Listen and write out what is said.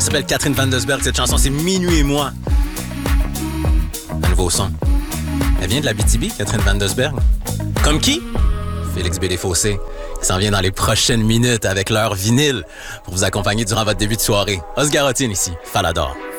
s'appelle Catherine Van Desberg. Cette chanson, c'est Minuit et moi. Un nouveau son. Elle vient de la BTB, Catherine Van Desberg. Comme qui? Félix B. Desfossés. Il s'en vient dans les prochaines minutes avec leur vinyle pour vous accompagner durant votre début de soirée. Osgarotine ici, Falador.